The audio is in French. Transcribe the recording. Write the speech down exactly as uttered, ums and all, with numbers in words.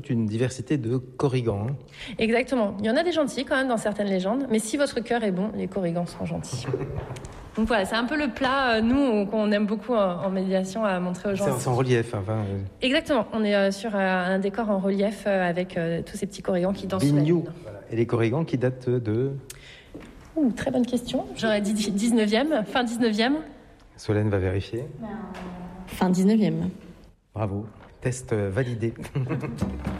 Une diversité de korrigans. Hein. Exactement. Il y en a des gentils quand même dans certaines légendes, mais si votre cœur est bon, les korrigans seront gentils. Donc voilà, c'est un peu le plat, euh, nous, qu'on aime beaucoup en, en médiation à montrer aux gens. C'est, c'est en relief. Enfin, euh... Exactement, on est euh, sur euh, un décor en relief euh, avec euh, tous ces petits korrigans qui dansent. Bignou. Voilà. Et les korrigans qui datent de... Ouh, très bonne question. J'aurais dit dix-neuvième, fin dix-neuvième. Solène va vérifier. Fin dix-neuvième. Bravo, test validé.